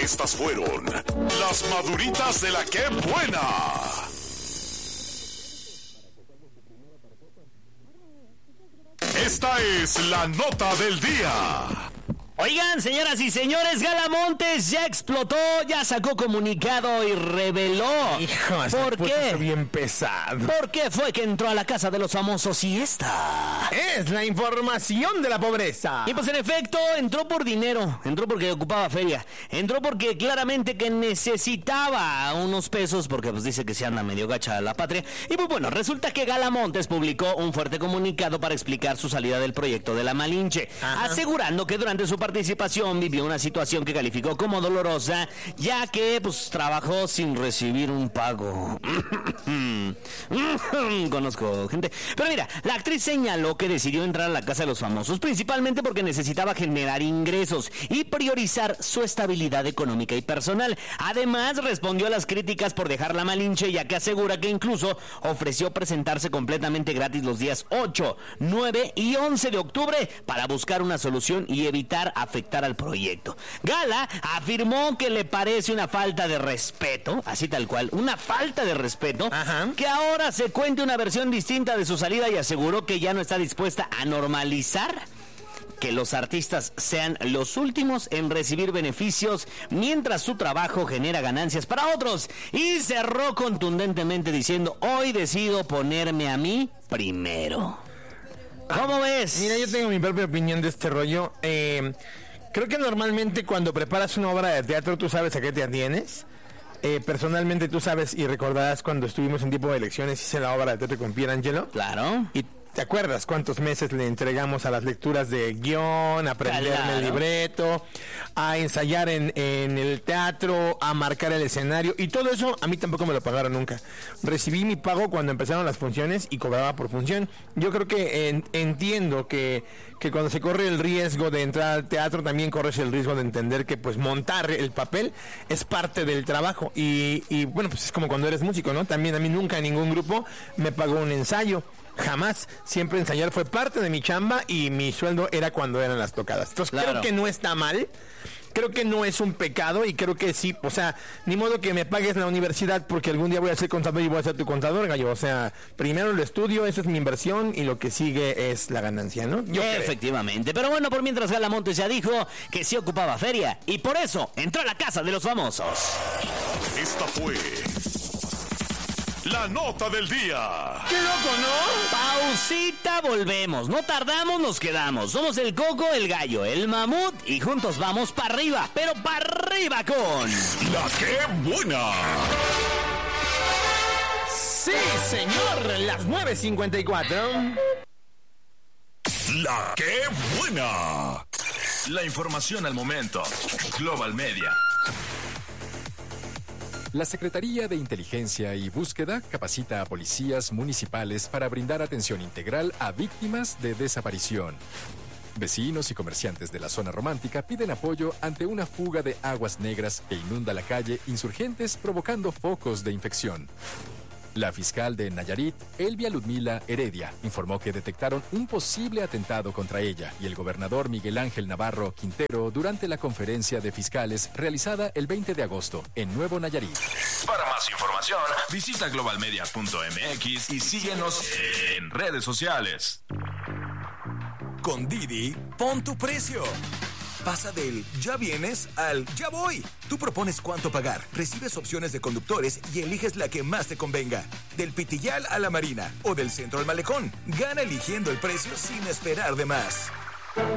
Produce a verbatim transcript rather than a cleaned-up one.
Estas fueron las maduritas de la que buena. Esta es la nota del día. Oigan, señoras y señores, Gala Montes ya explotó, ya sacó comunicado y reveló. Hijo, ¿Por qué? Bien pesado. ¿Por qué fue que entró a la casa de los famosos y esta? Es la información de la pobreza. Y pues en efecto, entró por dinero, entró porque ocupaba feria, entró porque claramente que necesitaba unos pesos porque pues dice que se anda medio gacha la patria. Y pues bueno, resulta que Gala Montes publicó un fuerte comunicado para explicar su salida del proyecto de La Malinche, Ajá. asegurando que durante su participación vivió una situación que calificó como dolorosa, ya que pues trabajó sin recibir un pago. Conozco gente. Pero mira, la actriz señaló que decidió entrar a la casa de los famosos principalmente porque necesitaba generar ingresos y priorizar su estabilidad económica y personal. Además, respondió a las críticas por dejar La Malinche, ya que asegura que incluso ofreció presentarse completamente gratis los días ocho, nueve y once de octubre para buscar una solución y evitar afectar al proyecto. Gala afirmó que le parece una falta de respeto, así tal cual, una falta de respeto, Ajá. que ahora se cuente una versión distinta de su salida y aseguró que ya no está dispuesta a normalizar que los artistas sean los últimos en recibir beneficios mientras su trabajo genera ganancias para otros. Y cerró contundentemente diciendo: hoy decido ponerme a mí primero. ¿Cómo ves? Mira, yo tengo mi propia opinión de este rollo. Eh, creo que normalmente cuando preparas una obra de teatro tú sabes a qué te atienes. Eh, personalmente tú sabes y recordarás cuando estuvimos en tiempo de elecciones, hice la obra de teatro con Pierangelo. Claro. Y ¿te acuerdas cuántos meses le entregamos a las lecturas de guión, a aprenderme claro. el libreto, a ensayar en, en el teatro, a marcar el escenario? Y todo eso a mí tampoco me lo pagaron nunca. Recibí mi pago cuando empezaron las funciones y cobraba por función. Yo creo que en, entiendo que, que cuando se corre el riesgo de entrar al teatro, también corres el riesgo de entender que pues montar el papel es parte del trabajo. Y, y bueno, pues es como cuando eres músico, ¿no? También a mí nunca en ningún grupo me pagó un ensayo. Jamás, siempre ensayar fue parte de mi chamba y mi sueldo era cuando eran las tocadas. Entonces claro. creo que no está mal, creo que no es un pecado y creo que sí, o sea, ni modo que me pagues la universidad porque algún día voy a ser contador y voy a ser tu contador, gallo. O sea, primero lo estudio, esa es mi inversión y lo que sigue es la ganancia, ¿no? Yo Efectivamente, creo. Pero bueno, por mientras Gala Montes ya dijo que sí ocupaba feria y por eso entró a la casa de los famosos. Esta fue la nota del día. ¡Qué loco!, ¿no? Pausita, volvemos. No tardamos, nos quedamos. Somos el Coco, el Gallo, el Mamut y juntos vamos para arriba, pero para arriba con... ¡La que buena! Sí, señor, las nueve cincuenta y cuatro. ¡La que buena! La información al momento. Global Media. La Secretaría de Inteligencia y Búsqueda capacita a policías municipales para brindar atención integral a víctimas de desaparición. Vecinos y comerciantes de la zona romántica piden apoyo ante una fuga de aguas negras que inunda la calle Insurgentes, provocando focos de infección. La fiscal de Nayarit, Elvia Ludmila Heredia, informó que detectaron un posible atentado contra ella y el gobernador Miguel Ángel Navarro Quintero durante la conferencia de fiscales realizada el veinte de agosto en Nuevo Nayarit. Para más información, visita global media punto m x y síguenos en redes sociales. Con Didi, pon tu precio. Pasa del ya vienes al ya voy. Tú propones cuánto pagar, recibes opciones de conductores y eliges la que más te convenga. Del Pitillal a la Marina o del centro al Malecón. Gana eligiendo el precio sin esperar de más.